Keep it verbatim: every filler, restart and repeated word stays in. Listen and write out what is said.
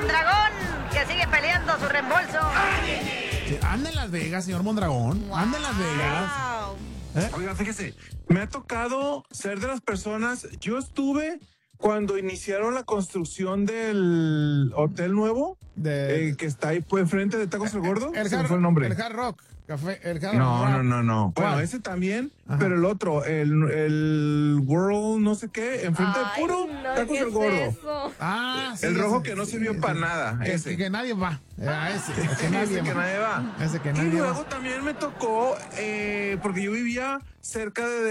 Mondragón, que sigue peleando su reembolso. Sí, anda en Las Vegas, señor Mondragón. Wow. Anda en Las Vegas. ¿Eh? Oiga, fíjese, me ha tocado ser de las personas. Yo estuve cuando iniciaron la construcción del hotel nuevo, De- eh, que está ahí pues frente de Tacos el Gordo. El, Se me hard, fue el nombre. el Hard Rock Café. El hard No, rock. no, no, no. Bueno, ¿Cuál? ese también, Ajá. pero el otro, el, el World no sé qué, enfrente Ay, de puro no, Tacos ¿qué el es Gordo. eso? Ah, sí, El rojo ese, que no sí, sirvió sí. para nada, Que, ese. que nadie va. Ah, ese, que Ese nadie que va. nadie va. Ese que Y nadie luego va. también me tocó, eh, porque yo vivía cerca de